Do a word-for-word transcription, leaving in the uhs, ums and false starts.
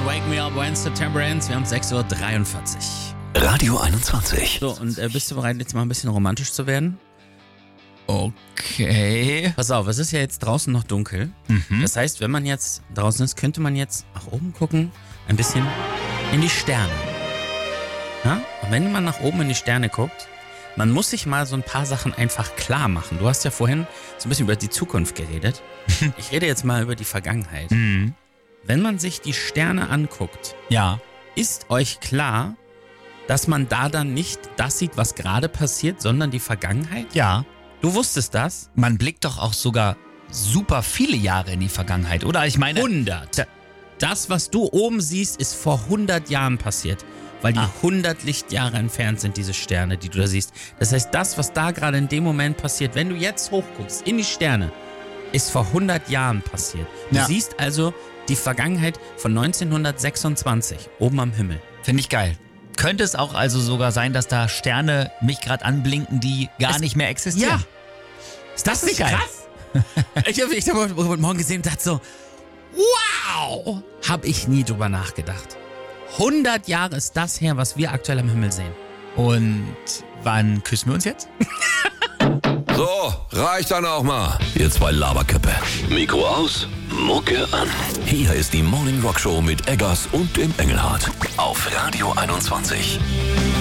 von Wake Me Up When September Ends. Wir haben sechs Uhr dreiundvierzig. Radio einundzwanzig. So, und äh, bist du bereit, jetzt mal ein bisschen romantisch zu werden? Okay. Pass auf, es ist ja jetzt draußen noch dunkel. Mhm. Das heißt, wenn man jetzt draußen ist, könnte man jetzt nach oben gucken, ein bisschen in die Sterne. Ja? Und wenn man nach oben in die Sterne guckt, man muss sich mal so ein paar Sachen einfach klar machen. Du hast ja vorhin so ein bisschen über die Zukunft geredet. Ich rede jetzt mal über die Vergangenheit. Mhm. Wenn man sich die Sterne anguckt, Ja. ist euch klar, dass man da dann nicht das sieht, was gerade passiert, sondern die Vergangenheit? Ja. Du wusstest das? Man blickt doch auch sogar super viele Jahre in die Vergangenheit, oder? Ich meine... hundert. Das, was du oben siehst, ist vor hundert Jahren passiert. Weil die Ah. hundert Lichtjahre entfernt sind, diese Sterne, die du da siehst. Das heißt, das, was da gerade in dem Moment passiert, wenn du jetzt hochguckst in die Sterne, ist vor hundert Jahren passiert. Du Ja. siehst also die Vergangenheit von neunzehnhundertsechsundzwanzig oben am Himmel. Finde ich geil. Könnte es auch also sogar sein, dass da Sterne mich gerade anblinken, die gar Es- nicht mehr existieren? Ja. Ist das, Das nicht ist geil. krass? ich habe ich hab heute Morgen gesehen und dachte so, wow, habe ich nie drüber nachgedacht. hundert Jahre ist das her, was wir aktuell am Himmel sehen. Und wann küssen wir uns jetzt? So, reicht dann auch mal. Ihr zwei Laberköppe. Mikro aus, Mucke an. Hier ist die Morning Rock Show mit Eggers und dem Engelhardt. Auf Radio einundzwanzig.